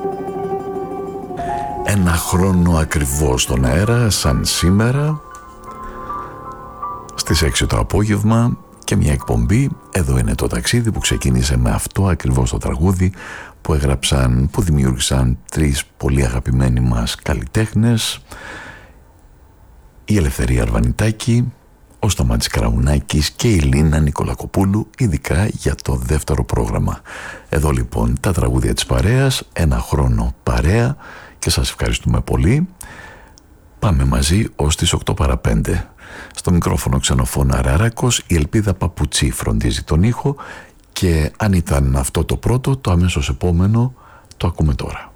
Ένα χρόνο ακριβώς στον αέρα, σαν σήμερα, στις 6 το απόγευμα, και μια εκπομπή. Εδώ είναι το ταξίδι που ξεκίνησε με αυτό ακριβώς το τραγούδι που έγραψαν, που δημιούργησαν τρεις πολύ αγαπημένοι μας καλλιτέχνες: η Ελευθερία Αρβανιτάκη, ο Σταμάτης Καραουνάκης και η Λίνα Νικολακοπούλου, ειδικά για το δεύτερο πρόγραμμα. Εδώ λοιπόν τα τραγούδια της παρέας, ένα χρόνο παρέα, και σας ευχαριστούμε πολύ. Πάμε μαζί ως τις 8 παρά 5. Στο μικρόφωνο Ξενοφώνα Ράρακος, η Ελπίδα Παπουτσί φροντίζει τον ήχο, και αν ήταν αυτό το πρώτο, το αμέσως επόμενο το ακούμε τώρα.